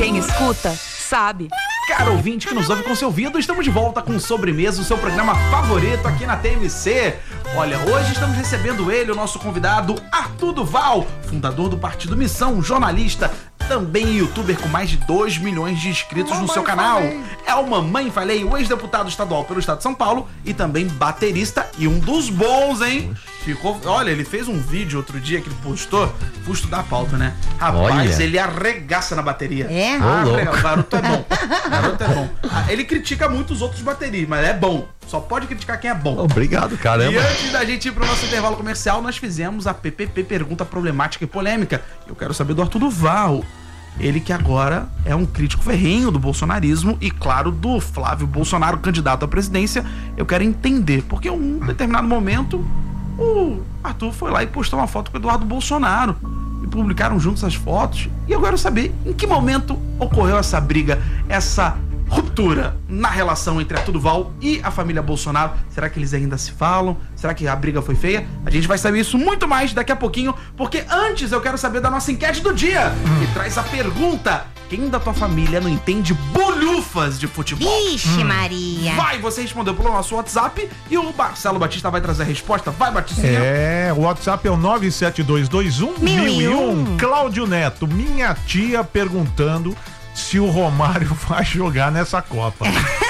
Quem escuta, sabe. Caro ouvinte que nos ouve com seu ouvido, estamos de volta com Sobremesa, o seu programa favorito aqui na TMC. Olha, hoje estamos recebendo ele, o nosso convidado Arthur Duval, fundador do Partido Missão, jornalista, também youtuber com mais de 2 milhões de inscritos no seu canal. É o Mamãe Falei, o ex-deputado estadual pelo estado de São Paulo e também baterista e um dos bons, hein? Olha, ele fez um vídeo outro dia que ele postou, vou estudar a pauta, né? Rapaz, ele arregaça na bateria. É? O garoto é bom. O garoto é bom. Ele critica muito os outros bateristas, mas é bom. Só pode criticar quem é bom. Obrigado, caramba. E antes da gente ir pro nosso intervalo comercial, nós fizemos a PPP, Pergunta Problemática e Polêmica. Eu quero saber do Arthur Duval. Ele que agora é um crítico ferrenho do bolsonarismo e, claro, do Flávio Bolsonaro, candidato à presidência. Eu quero entender, porque em um determinado momento o Arthur foi lá e postou uma foto com o Eduardo Bolsonaro e publicaram juntos as fotos. E eu quero saber em que momento ocorreu essa briga, essa ruptura na relação entre Arthur Duval e a família Bolsonaro. Será que eles ainda se falam? Será que a briga foi feia? A gente vai saber isso muito mais daqui a pouquinho, porque antes eu quero saber da nossa enquete do dia, que traz a pergunta: quem da tua família não entende bolhufas de futebol? Ixi, Maria. Vai, você respondeu pelo nosso WhatsApp e o Marcelo Batista vai trazer a resposta. Vai, Batistinha. O WhatsApp é o 972211001. Cláudio Neto, minha tia perguntando se o Romário vai jogar nessa Copa.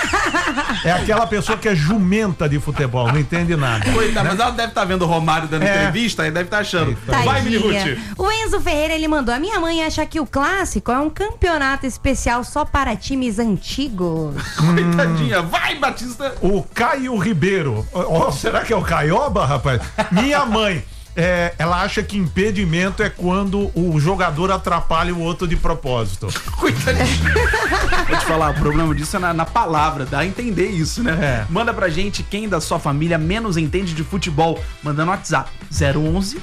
É aquela pessoa que é jumenta de futebol, não entende nada. Coitado, mas ela deve estar vendo o Romário dando entrevista e deve estar achando. Vai, Mini Ruth. O Enzo Ferreira, ele mandou: a minha mãe acha que o clássico é um campeonato especial só para times antigos. Coitadinha. Vai, Batista. O Caio Ribeiro. Será que é o Caioba, rapaz? Minha mãe. Ela acha que impedimento é quando o jogador atrapalha o outro de propósito. Coitadinho. Vou te falar, o problema disso é na palavra, dá a entender isso, né? Manda pra gente quem da sua família menos entende de futebol, mandando no WhatsApp 011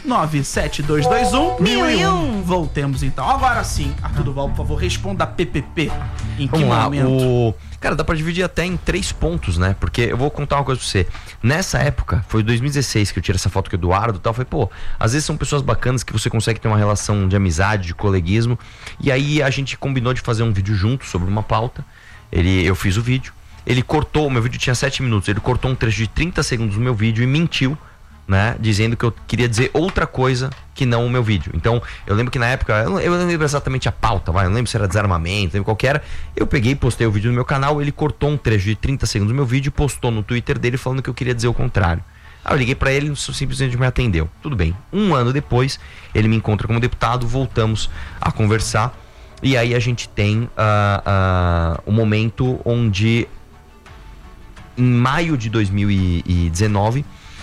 97221 1001. Voltemos então. Agora sim, Arthur Duval, por favor, responda a PPP. Em que momento? Cara, dá pra dividir até em 3 pontos, né? Porque eu vou contar uma coisa pra você. Nessa época, foi 2016 que eu tirei essa foto com o Eduardo e tal. Falei, pô, às vezes são pessoas bacanas que você consegue ter uma relação de amizade, de coleguismo. E aí a gente combinou de fazer um vídeo junto sobre uma pauta. Eu fiz o vídeo. Ele cortou, o meu vídeo tinha 7 minutos. Ele cortou um trecho de 30 segundos do meu vídeo e mentiu, né? Dizendo que eu queria dizer outra coisa que não o meu vídeo. Então, eu lembro que na época, eu não lembro exatamente a pauta, eu não lembro se era desarmamento, não lembro qual que era. Eu peguei e postei o vídeo no meu canal, ele cortou um trecho de 30 segundos do meu vídeo e postou no Twitter dele falando que eu queria dizer o contrário. Aí eu liguei pra ele e simplesmente me atendeu. Tudo bem. Um ano depois, ele me encontra como deputado, voltamos a conversar. E aí a gente tem o momento onde, em maio de 2019,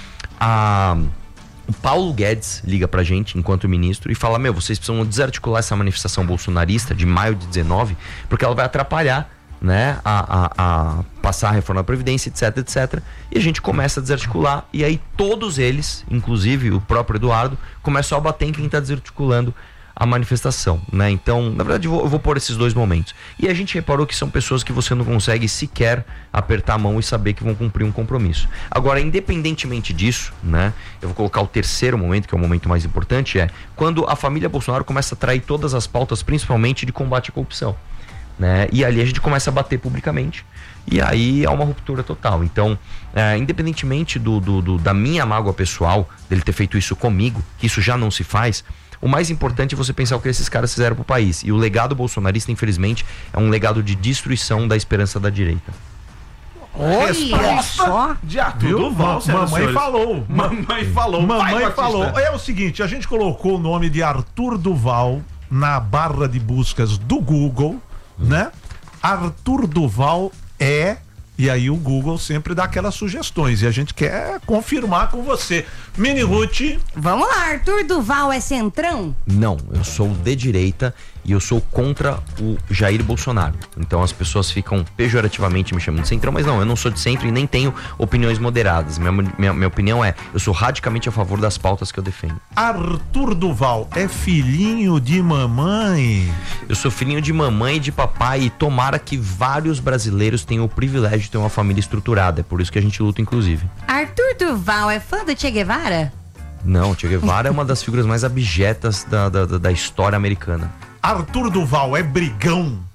o Paulo Guedes liga pra gente enquanto ministro e fala: vocês precisam desarticular essa manifestação bolsonarista de maio de 19, porque ela vai atrapalhar, né, a passar a reforma da Previdência, etc, etc. E a gente começa a desarticular, e aí todos eles, inclusive o próprio Eduardo, começam a bater em quem tá desarticulando a manifestação, né? Então, na verdade, eu vou pôr esses 2 momentos. E a gente reparou que são pessoas que você não consegue sequer apertar a mão e saber que vão cumprir um compromisso. Agora, independentemente disso, né? Eu vou colocar o terceiro momento, que é o momento mais importante, quando a família Bolsonaro começa a trair todas as pautas, principalmente de combate à corrupção, né? E ali a gente começa a bater publicamente. E aí há uma ruptura total. Então, independentemente da minha mágoa pessoal, dele ter feito isso comigo, que isso já não se faz, o mais importante é você pensar o que esses caras fizeram pro país. E o legado bolsonarista, infelizmente, é um legado de destruição da esperança da direita. Olha só. De Arthur Duval, Mamãe falou. Mamãe falou. Mamãe falou. É o seguinte, a gente colocou o nome de Arthur Duval na barra de buscas do Google, né? Arthur Duval e aí o Google sempre dá aquelas sugestões e a gente quer confirmar com você. Mini Ruth. Vamos lá, Arthur Duval é centrão? Não, eu sou de direita e eu sou contra o Jair Bolsonaro. Então as pessoas ficam pejorativamente me chamando de centrão, mas não, eu não sou de centro e nem tenho opiniões moderadas. Minha opinião eu sou radicalmente a favor das pautas que eu defendo. Arthur Duval é filhinho de mamãe? Eu sou filhinho de mamãe e de papai e tomara que vários brasileiros tenham o privilégio de ter uma família estruturada. É por isso que a gente luta, inclusive. Arthur Duval é fã do Che Guevara? Não, Che Guevara é uma das figuras mais abjetas da história americana. Arthur Duval é brigão?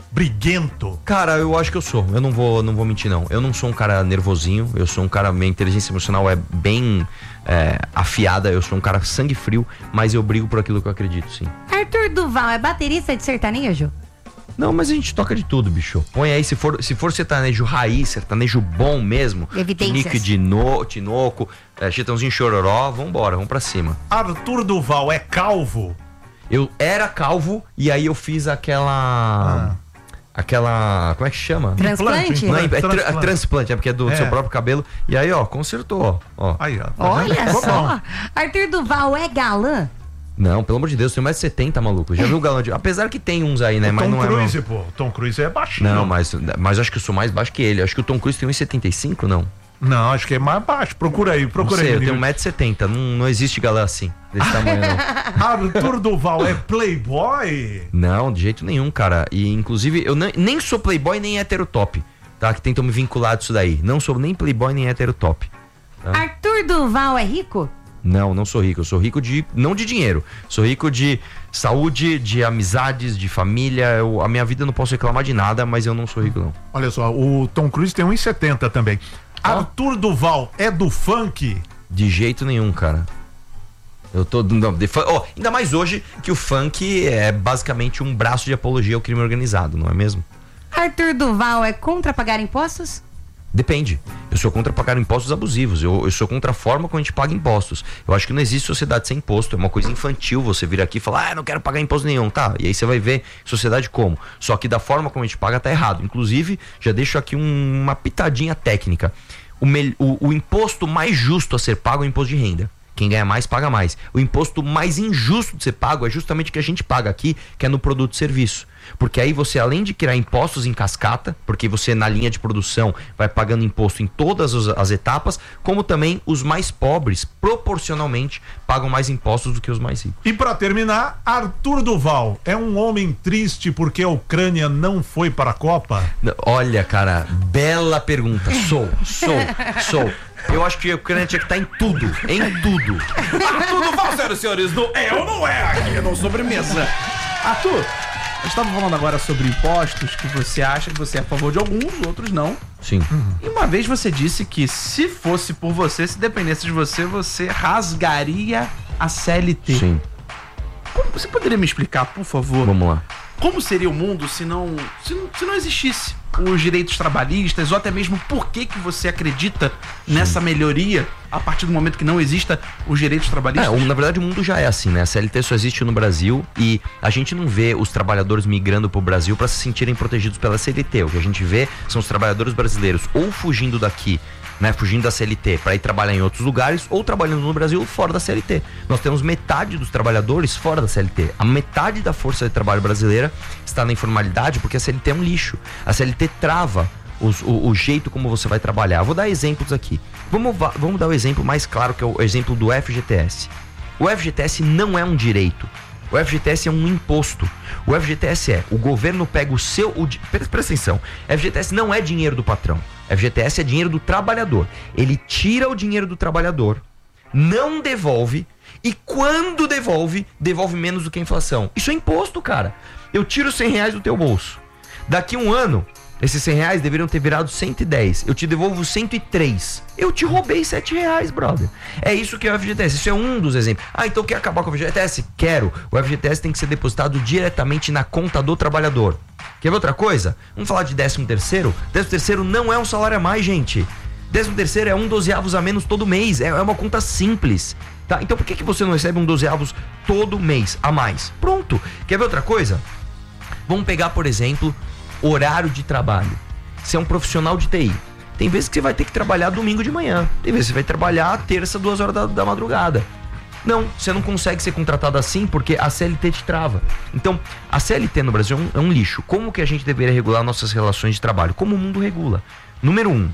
briguento? Cara, eu acho que eu sou. Eu não vou mentir, não. Eu não sou um cara nervosinho. Eu sou um cara, minha inteligência emocional é bem afiada. Eu sou um cara sangue frio, mas eu brigo por aquilo que eu acredito, sim. Arthur Duval é baterista de sertanejo? Não, mas a gente toca de tudo, bicho. Põe aí, se for sertanejo raiz, sertanejo bom mesmo. Evidências. Nick Tinoco, Chitãozinho Chororó, vambora, vamos pra cima. Arthur Duval é calvo? Eu era calvo e aí eu fiz aquela... como é que chama? Transplante? Não, Transplante. transplante, porque é do seu próprio cabelo. E aí, ó, consertou, ó. Aí, ó. Tá Olha vendo? só. Arthur Duval é galã? Não, pelo amor de Deus, tem mais de 70, maluco. Já viu o galão de... Apesar que tem uns aí, né? Mas Tom não Cruise, é... pô. Tom Cruise é baixinho. Não, mas eu acho que eu sou mais baixo que ele. Acho que o Tom Cruise tem 1,75, não. Não, acho que é mais baixo. Procura aí, Não procura sei, aí. eu tenho 1,70m. Não existe galã assim, desse tamanho, não. Arthur Duval é playboy? Não, de jeito nenhum, cara. E, inclusive, eu nem sou playboy nem heterotop, tá? Que tentam me vincular disso daí. Não sou nem playboy nem heterotop. Arthur Duval é rico? Não sou rico. Eu sou rico não de dinheiro. Sou rico de saúde, de amizades, de família. A minha vida eu não posso reclamar de nada, mas eu não sou rico, não. Olha só, o Tom Cruise tem 1,70 também. Arthur Duval é do funk? De jeito nenhum, cara. Eu tô... ainda mais hoje que o funk é basicamente um braço de apologia ao crime organizado, não é mesmo? Arthur Duval é contra pagar impostos? Depende. Eu sou contra pagar impostos abusivos. Eu sou contra a forma como a gente paga impostos. Eu acho que não existe sociedade sem imposto. É uma coisa infantil você vir aqui e falar, não quero pagar imposto nenhum, tá? E aí você vai ver sociedade como. Só que da forma como a gente paga tá errado. Inclusive, já deixo aqui uma pitadinha técnica. O imposto mais justo a ser pago é o imposto de renda. Quem ganha mais, paga mais. O imposto mais injusto de ser pago é justamente o que a gente paga aqui, que é no produto e serviço. Porque aí você, além de criar impostos em cascata, porque você na linha de produção vai pagando imposto em todas as etapas, como também os mais pobres, proporcionalmente, pagam mais impostos do que os mais ricos. E pra terminar, Arthur Duval é um homem triste porque a Ucrânia não foi para a Copa? Olha, cara, bela pergunta. Sou. Eu acho que a Ucrânia tinha que estar em tudo. Arthur Duval, senhoras e senhores, no É ou Não É, aqui no Sobremesa. Arthur, a gente estava falando agora sobre impostos, que você acha que você é a favor de alguns, outros não. Sim. E uma vez você disse que se fosse por você, se dependesse de você, você rasgaria a CLT. Sim. Você poderia me explicar, por favor? Vamos lá. Como seria o mundo se não existisse os direitos trabalhistas, ou até mesmo por que você acredita nessa melhoria a partir do momento que não exista os direitos trabalhistas? Na verdade o mundo já é assim, né? A CLT só existe no Brasil e a gente não vê os trabalhadores migrando pro Brasil para se sentirem protegidos pela CLT. O que a gente vê são os trabalhadores brasileiros ou fugindo daqui, né, fugindo da CLT para ir trabalhar em outros lugares ou trabalhando no Brasil fora da CLT. Nós temos metade dos trabalhadores fora da CLT. A metade da força de trabalho brasileira está na informalidade porque a CLT é um lixo. A CLT trava o jeito como você vai trabalhar. Eu vou dar exemplos aqui. Vamos dar o exemplo mais claro, que é o exemplo do FGTS. O FGTS não é um direito. O FGTS é um imposto. O FGTS o governo pega o seu... Presta atenção. FGTS não é dinheiro do patrão. FGTS é dinheiro do trabalhador. Ele tira o dinheiro do trabalhador, não devolve, e quando devolve menos do que a inflação. Isso é imposto, cara. Eu tiro R$100 do teu bolso. Daqui um ano, esses R$100 deveriam ter virado 110. Eu te devolvo 103. Eu te roubei R$7, brother. É isso que é o FGTS. Isso é um dos exemplos. Então quer acabar com o FGTS? Quero. O FGTS tem que ser depositado diretamente na conta do trabalhador. Quer ver outra coisa? Vamos falar de 13º? 13º não é um salário a mais, gente. 13º é 1/12 a menos todo mês. É uma conta simples, tá? Então por que você não recebe 1/12 todo mês a mais? Pronto. Quer ver outra coisa? Vamos pegar, por exemplo, horário de trabalho. Você é um profissional de TI. Tem vezes que você vai ter que trabalhar domingo de manhã. Tem vezes que você vai trabalhar terça, 2 horas da madrugada. Não, você não consegue ser contratado assim porque a CLT te trava. Então, a CLT no Brasil é um lixo. Como que a gente deveria regular nossas relações de trabalho? Como o mundo regula? Número 1,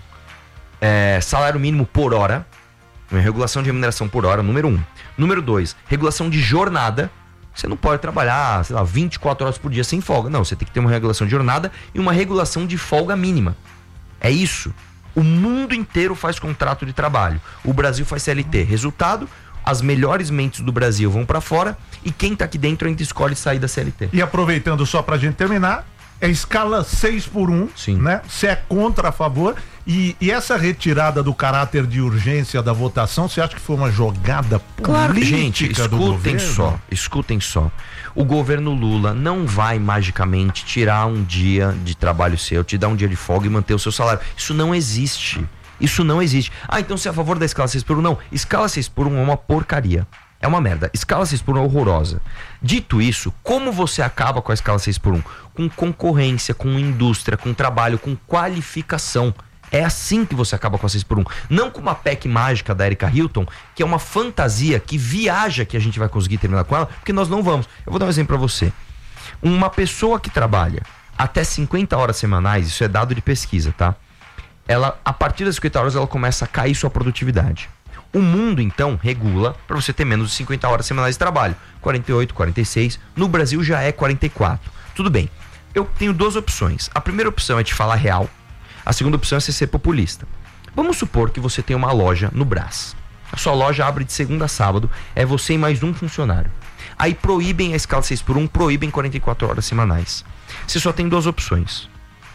salário mínimo por hora. Regulação de remuneração por hora, número 1. Número 2, regulação de jornada. Você não pode trabalhar, 24 horas por dia sem folga. Não, você tem que ter uma regulação de jornada e uma regulação de folga mínima. É isso. O mundo inteiro faz contrato de trabalho. O Brasil faz CLT. Resultado, as melhores mentes do Brasil vão pra fora e quem tá aqui dentro ainda escolhe sair da CLT. E aproveitando só pra gente terminar, É escala 6x1, Sim. né? Você é contra, a favor. E essa retirada do caráter de urgência da votação, você acha que foi uma jogada política Gente, do governo? escutem só. O governo Lula não vai magicamente tirar um dia de trabalho seu, te dar um dia de folga e manter o seu salário. Isso não existe. Isso não existe. Ah, então você é a favor da escala 6x1? Não. Escala 6x1 é uma porcaria. É uma merda. Escala 6x1 é horrorosa. Dito isso, como você acaba com a escala 6x1? Com concorrência, com indústria, com trabalho, com qualificação. É assim que você acaba com a 6x1. Não com uma PEC mágica da Erika Hilton, que é uma fantasia que viaja que a gente vai conseguir terminar com ela, porque nós não vamos. Eu vou dar um exemplo pra você. Uma pessoa que trabalha até 50 horas semanais, isso é dado de pesquisa, tá? Ela, a partir das 50 horas, ela começa a cair sua produtividade. O mundo, então, regula para você ter menos de 50 horas semanais de trabalho. 48, 46. No Brasil já é 44. Tudo bem. Eu tenho duas opções. A primeira opção é te falar real. A segunda opção é você ser populista. Vamos supor que você tem uma loja no Brás. A sua loja abre de segunda a sábado. É você e mais um funcionário. Aí proíbem a escala 6x1, proíbem 44 horas semanais. Você só tem duas opções.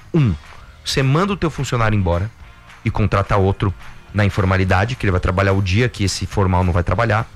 Você manda o teu funcionário embora e contrata outro na informalidade, que ele vai trabalhar o dia que esse formal não vai trabalhar.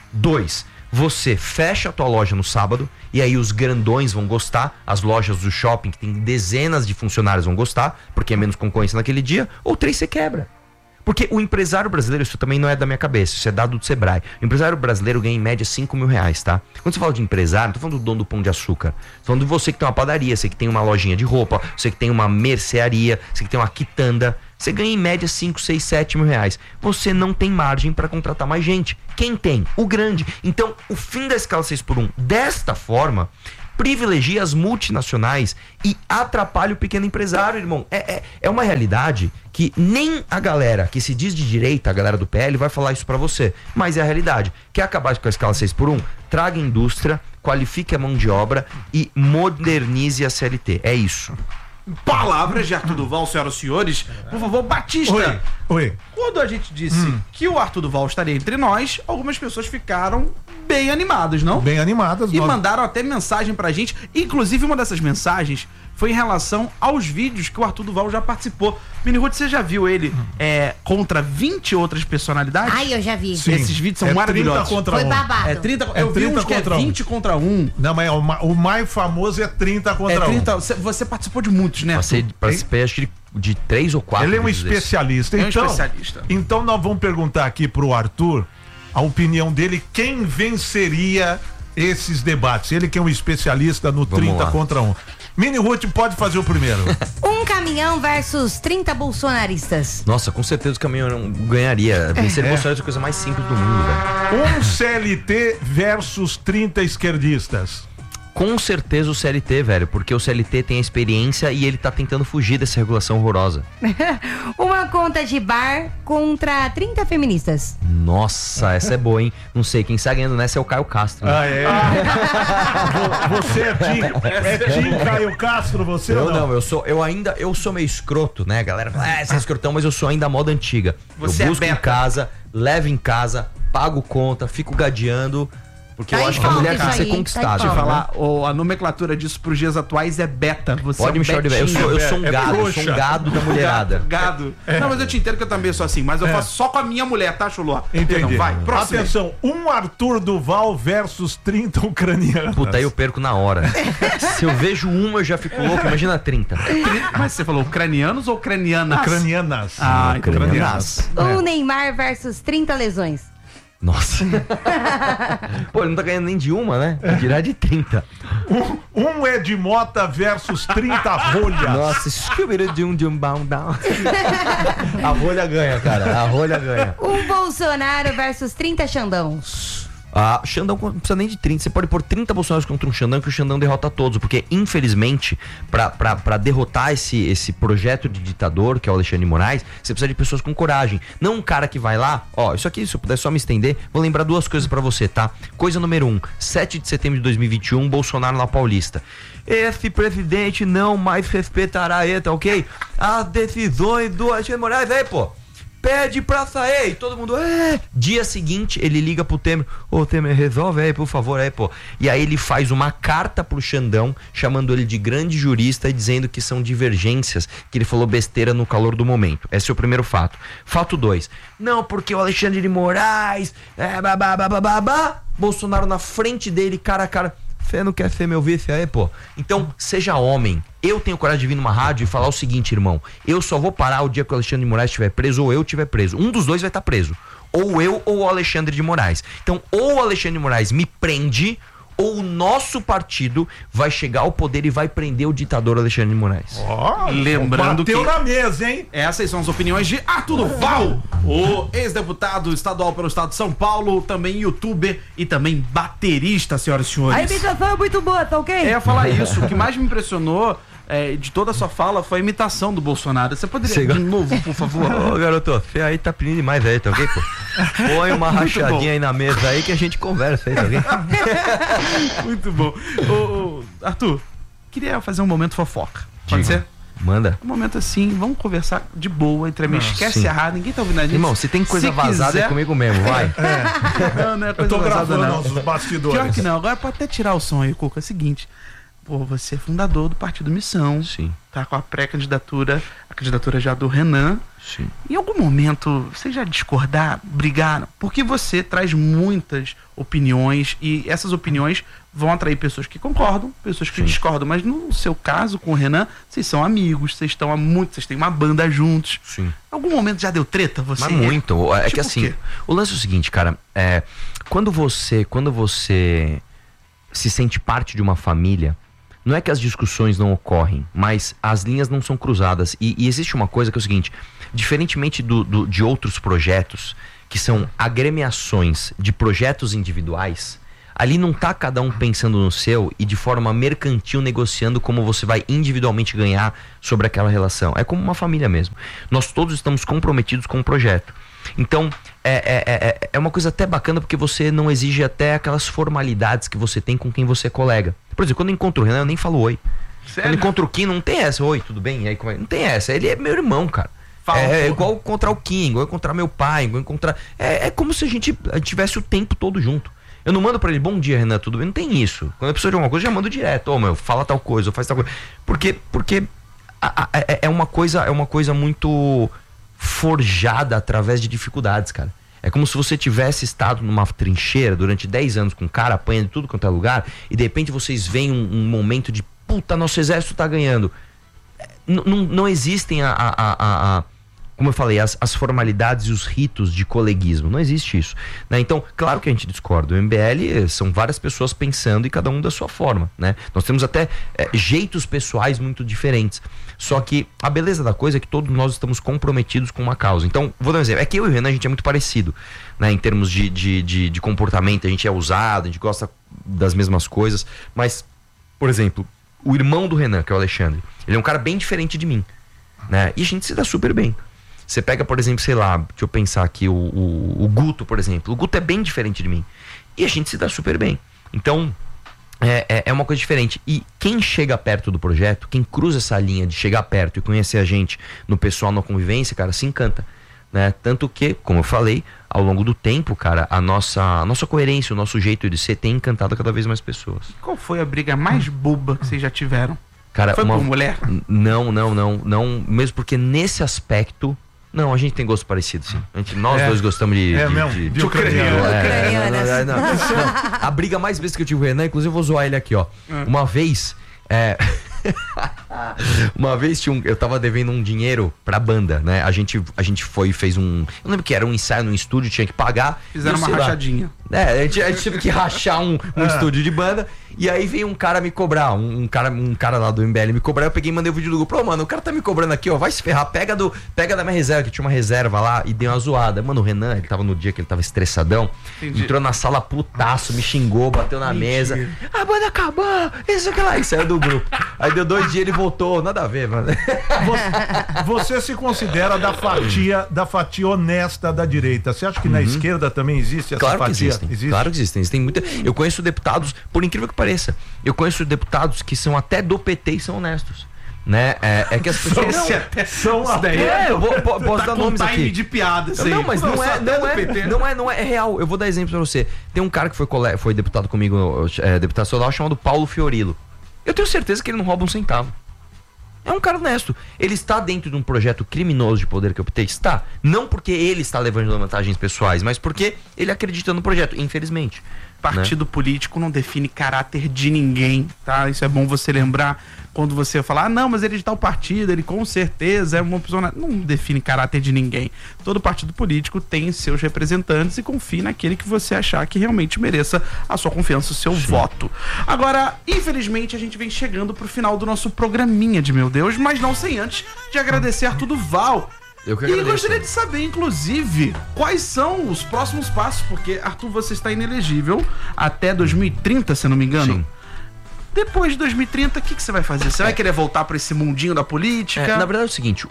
2, você fecha a tua loja no sábado e aí os grandões vão gostar, as lojas do shopping que tem dezenas de funcionários vão gostar, porque é menos concorrência naquele dia. Ou 3, você quebra. Porque o empresário brasileiro, isso também não é da minha cabeça, isso é dado do Sebrae. O empresário brasileiro ganha em média R$5.000, tá? Quando você fala de empresário, não tô falando do dono do Pão de Açúcar. Tô falando de você que tem uma padaria, você que tem uma lojinha de roupa, você que tem uma mercearia, você que tem uma quitanda. Você ganha em média 5, 6, 7 mil reais. Você não tem margem para contratar mais gente. Quem tem? O grande. Então, o fim da escala 6x1, desta forma, privilegia as multinacionais e atrapalha o pequeno empresário, irmão. É uma realidade que nem a galera que se diz de direita, a galera do PL, vai falar isso pra você. Mas é a realidade. Quer acabar com a escala 6x1? Traga indústria, qualifique a mão de obra e modernize a CLT. É isso. Palavras de Arthur Duval, senhoras e senhores. Por favor, Batista. Oi. Quando a gente disse que o Arthur Duval estaria entre nós, algumas pessoas ficaram bem animadas, não? Bem animadas. E mandaram até mensagem pra gente. Inclusive, uma dessas mensagens foi em relação aos vídeos que o Arthur Duval já participou. Minihood, você já viu ele contra 20 outras personalidades? Ai, eu já vi. Sim. Esses vídeos são maravilhosos. 30 contra Foi 1. babado. É 30, eu vi 30 uns que é contra 1. 20 contra 1. Não, mas o mais famoso é 30 contra 1. Você participou de muitos, né? Participei acho que de 3 ou 4. Ele é um especialista. É um especialista. Então nós vamos perguntar aqui pro Arthur a opinião dele, quem venceria esses debates. Ele que é um especialista no 30 contra 1. Mini Ruth pode fazer o primeiro. Um caminhão versus 30 bolsonaristas. Nossa, com certeza o caminhão ganharia. Vencer Bolsonaro é a coisa mais simples do mundo, velho. Um CLT versus 30 esquerdistas. Com certeza o CLT, velho, porque o CLT tem a experiência e ele tá tentando fugir dessa regulação horrorosa. Uma conta de bar contra 30 feministas. Nossa, essa é boa, hein? Não sei, quem está ganhando nessa é o Caio Castro. Né? Você é Tim Caio Castro, você ou não? Eu sou meio escroto, né? A galera fala, você é escrotão, mas eu sou ainda moda antiga. Você eu busco é em casa, levo em casa, pago conta, fico gadeando. Porque eu acho que a mulher tem que ser conquistada. Deixa eu falar, a nomenclatura disso pros dias atuais é beta. Você pode me chamar de beta. Eu sou um gado, eu sou um gado da mulherada. Gado. Não, mas eu te entendo que eu também sou assim, mas eu faço só com a minha mulher, tá, Chulô? Entendi. Então, vai, próximo. Atenção, um Arthur Duval versus 30 ucranianos. Puta, aí eu perco na hora. Se eu vejo uma, eu já fico louco. Imagina 30. Mas você falou ucranianos ou ucranianas? Ucranianas. Ah, ucranianas. Um Neymar versus 30 lesões. Nossa. Pô, ele não tá ganhando nem de uma, né? Dirá de 30. Um Ed Mota versus 30 rolhas. Nossa, a rolha ganha, cara. A rolha ganha. Um Bolsonaro versus 30 Xandão. Ah, Xandão não precisa nem de 30. Você pode pôr 30 Bolsonaros contra um Xandão, que o Xandão derrota todos. Porque, infelizmente, pra derrotar esse projeto de ditador, que é o Alexandre de Moraes, você precisa de pessoas com coragem. Não um cara que vai lá, isso aqui, se eu puder só me estender, vou lembrar duas coisas pra você, tá? Coisa número 1, 7 de setembro de 2021, Bolsonaro na Paulista. Esse presidente não mais respeitará, tá ok? As decisões do Alexandre de Moraes, aí, pô. pede pra sair. E todo mundo, Dia seguinte, ele liga pro Temer. Ô, Temer, resolve aí, por favor, aí, pô. E aí ele faz uma carta pro Xandão, chamando ele de grande jurista e dizendo que são divergências, que ele falou besteira no calor do momento. Esse é o primeiro fato. Fato 2. Não, porque o Alexandre de Moraes, Bolsonaro na frente dele, cara a cara. Você não quer ser meu vice aí, pô? Então, seja homem. Eu tenho coragem de vir numa rádio e falar o seguinte, irmão. Eu só vou parar o dia que o Alexandre de Moraes estiver preso ou eu estiver preso. Um dos dois vai estar preso. Ou eu ou o Alexandre de Moraes. Então, ou o Alexandre de Moraes me prende, ou o nosso partido vai chegar ao poder e vai prender o ditador Alexandre de Moraes. Lembrando bateu que na mesa, hein? essas são as opiniões de Arthur Duval, o ex-deputado estadual pelo estado de São Paulo, também youtuber e também baterista, senhoras e senhores. A imitação é muito boa, tá ok? Eu ia falar isso. O que mais me impressionou de toda a sua fala foi a imitação do Bolsonaro. Você poderia de novo, por favor? Ô, garoto, você aí tá pedindo demais aí, tá ok, pô? Põe uma rachadinha aí na mesa aí que a gente conversa aí, tá ok? Muito bom. Arthur, queria fazer um momento fofoca. Pode ser? Manda. Um momento assim, vamos conversar de boa entre amigos. Esquece sim. errado, ninguém tá ouvindo a gente. Irmão, se tem coisa vazada é comigo mesmo, vai. Não é Eu coisa tô vazada, gravando não. os bastidores. Pior que não, agora pode até tirar o som aí, Cuca. É o seguinte, pô, você é fundador do Partido Missão. Sim. Tá com a pré-candidatura, a candidatura já do Renan. Sim. Em algum momento, vocês já discordaram, brigaram? Porque você traz muitas opiniões e essas opiniões vão atrair pessoas que concordam, pessoas que discordam. Mas no seu caso com o Renan, vocês são amigos, vocês estão há muito, vocês têm uma banda juntos. Sim. Em algum momento já deu treta? Você Mas muito. É Tipo que o assim, quê? o lance é o seguinte, cara, quando você se sente parte de uma família, não é que as discussões não ocorrem, mas as linhas não são cruzadas. E existe uma coisa que é o seguinte, diferentemente de outros projetos, que são agremiações de projetos individuais, ali não tá cada um pensando no seu e de forma mercantil negociando como você vai individualmente ganhar sobre aquela relação. É como uma família mesmo. Nós todos estamos comprometidos com o projeto. Então, é uma coisa até bacana porque você não exige até aquelas formalidades que você tem com quem você é colega. Por exemplo, quando eu encontro o Renan, eu nem falo oi. Sério? Quando eu encontro o Kim, não tem essa, oi, tudo bem? E aí, como é? Não tem essa, ele é meu irmão, cara. É igual encontrar o Kim, igual encontrar meu pai, igual encontrar... É como se a gente tivesse o tempo todo junto. Eu não mando pra ele, bom dia, Renan, tudo bem? Não tem isso. Quando eu preciso de alguma coisa, eu já mando direto. Ô, meu, fala tal coisa, ou faz tal coisa. Porque é uma coisa muito forjada através de dificuldades, cara. É como se você tivesse estado numa trincheira durante 10 anos com um cara apanhando tudo quanto é lugar e de repente vocês veem um momento de puta, nosso exército tá ganhando. Não existem como eu falei, as formalidades e os ritos de coleguismo. Não existe isso, né? Então, claro que a gente discorda. O MBL são várias pessoas pensando e cada um da sua forma, né? Nós temos até jeitos pessoais muito diferentes. Só que a beleza da coisa é que todos nós estamos comprometidos com uma causa. Então, vou dar um exemplo. É que eu e o Renan, a gente é muito parecido, né? Em termos de comportamento, a gente é ousado, a gente gosta das mesmas coisas. Mas, por exemplo, o irmão do Renan, que é o Alexandre, ele é um cara bem diferente de mim, né? E a gente se dá super bem. Você pega, por exemplo, sei lá, deixa eu pensar aqui, o Guto, por exemplo. O Guto é bem diferente de mim. E a gente se dá super bem. Então, é uma coisa diferente. E quem chega perto do projeto, quem cruza essa linha de chegar perto e conhecer a gente no pessoal, na convivência, cara, se encanta, né? Tanto que, como eu falei, ao longo do tempo, cara, a nossa coerência, o nosso jeito de ser tem encantado cada vez mais pessoas. Qual foi a briga mais boba que vocês já tiveram? Cara, Foi por mulher? Não. Mesmo porque nesse aspecto... Não, a gente tem gosto parecido, sim. Nós dois gostamos de ucraniano. Não. A briga mais vezes que eu tive com o Renan, inclusive eu vou zoar ele aqui, ó. Uma vez... Uma vez eu tava devendo um dinheiro pra banda, né? A gente foi e fez um... Eu lembro que era um ensaio no estúdio, tinha que pagar. Fizeram uma rachadinha. A gente teve que rachar um estúdio de banda. E aí veio um cara me cobrar, um cara lá do MBL me cobrar. Eu peguei e mandei o vídeo do grupo. Pô, mano, o cara tá me cobrando aqui, ó, vai se ferrar. Pega da minha reserva, que tinha uma reserva lá. E deu uma zoada. Mano, o Renan, ele tava no dia que ele tava estressadão. Entendi. Entrou na sala putaço, me xingou, bateu na mesa. A banda acabou, isso que lá. E saiu do grupo. Aí deu 2 dias, ele voltou. Nada a ver, mano. Você se considera da fatia honesta da direita. Você acha que na esquerda também existe essa Claro que fatia? existem. Claro que existem muita... Eu conheço deputados, por incrível que pareça, eu conheço deputados que são até do PT e são honestos. né? É que as pessoas... São posso dar nomes time aqui. de piadas aí. Não, mas não é real. Eu vou dar exemplo pra você. Tem um cara que foi deputado comigo, deputado estadual, chamado Paulo Fiorillo. Eu tenho certeza que ele não rouba um centavo. É um cara honesto. Ele está dentro de um projeto criminoso de poder que eu optei? Está. Não porque ele está levando vantagens pessoais, mas porque ele acredita no projeto, infelizmente. Partido político não define caráter de ninguém, tá? Isso é bom você lembrar quando você falar, não, mas ele é de tal partido, ele com certeza é uma pessoa... Não define caráter de ninguém. Todo partido político tem seus representantes e confie naquele que você achar que realmente mereça a sua confiança, o seu voto. Agora, infelizmente, a gente vem chegando pro final do nosso programinha de Meu Deus, mas não sem antes de agradecer a Arthur Duval. Eu que E agradeço. gostaria de saber, inclusive, quais são os próximos passos, porque, Arthur, você está inelegível até 2030, se eu não me engano. Sim. Depois de 2030, o que você vai fazer? Você vai querer voltar para esse mundinho da política? Na verdade é o seguinte,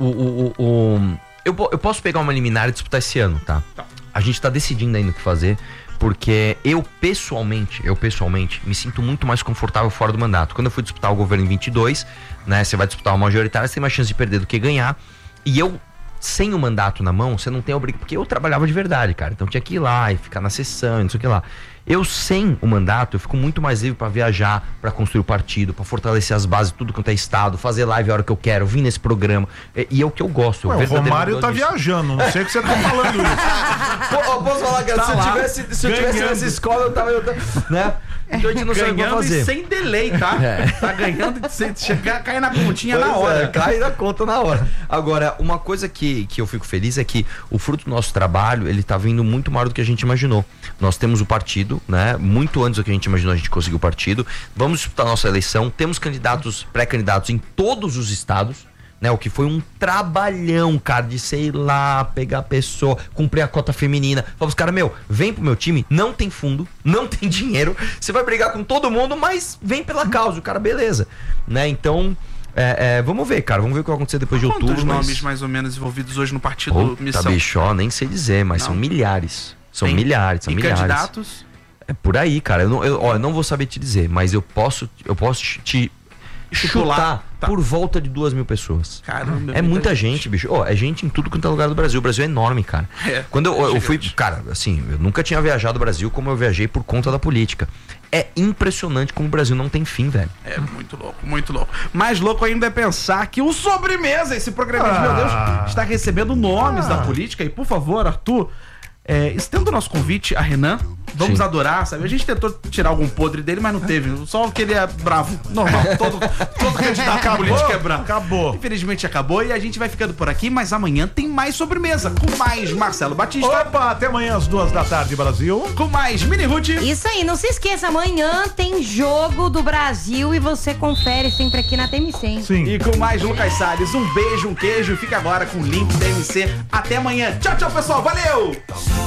eu posso pegar uma liminar e disputar esse ano, tá? A gente tá decidindo ainda o que fazer, porque eu pessoalmente, me sinto muito mais confortável fora do mandato. Quando eu fui disputar o governo em 22, né, você vai disputar uma majoritária, você tem mais chance de perder do que ganhar. E eu, sem o mandato na mão, você não tem obrigação, porque eu trabalhava de verdade, cara. Então tinha que ir lá e ficar na sessão e não sei o que lá. Eu, sem o mandato, eu fico muito mais livre pra viajar, pra construir o partido, pra fortalecer as bases, tudo quanto é estado, fazer live a hora que eu quero, vir nesse programa. E é o que eu gosto. Ué, o Romário tá viajando, não sei o que você tá falando isso. Posso falar, cara, se eu tivesse nessa escola, eu tava né? Então a gente não sabe o que ganhando fazer. e sem delay, tá? Tá ganhando e sem chegar, cair na continha na hora. Cai na conta na hora. Agora, uma coisa que eu fico feliz é que o fruto do nosso trabalho, ele tá vindo muito maior do que a gente imaginou. Nós temos o partido, né? Muito antes do que a gente imaginou, a gente conseguiu o partido. Vamos disputar a nossa eleição. Temos candidatos, pré-candidatos em todos os estados, né? O que foi um trabalhão, cara, de sei lá, pegar a pessoa, cumprir a cota feminina. Fala pros caras, vem pro meu time, não tem fundo, não tem dinheiro, você vai brigar com todo mundo, mas vem pela causa, o cara, beleza. Né? Então, vamos ver, cara, vamos ver o que vai acontecer depois de outubro. Quantos nomes mais ou menos envolvidos hoje no partido Missão? Tá, bicho, ó, nem sei dizer, mas são milhares. São milhares. Candidatos? É por aí, cara. Eu não vou saber te dizer, mas eu posso te chutar por volta de 2.000 pessoas. Caramba, é muita gente, bicho. É gente em tudo quanto é lugar do Brasil. O Brasil é enorme, cara. Quando eu fui, cara, assim, eu nunca tinha viajado o Brasil como eu viajei por conta da política. É impressionante como o Brasil não tem fim, velho. É muito louco, muito louco. Mais louco ainda é pensar que o Sobremesa, esse programa de Meu Deus, está recebendo nomes da política. E, por favor, Arthur, estendo o nosso convite a Renan. Vamos adorar, sabe? A gente tentou tirar algum podre dele, mas não teve. Só que ele é bravo. Normal, todo candidato à política é bravo. Acabou. Infelizmente acabou e a gente vai ficando por aqui, mas amanhã tem mais Sobremesa, com mais Marcelo Batista. Opa, até amanhã às 2h, Brasil. Com mais Mini Ruth. Isso aí, não se esqueça, amanhã tem Jogo do Brasil e você confere sempre aqui na TMC, hein? Sim. E com mais Lucas Salles. Um beijo, um queijo. Fica agora com o link da TMC. Até amanhã. Tchau, tchau, pessoal. Valeu!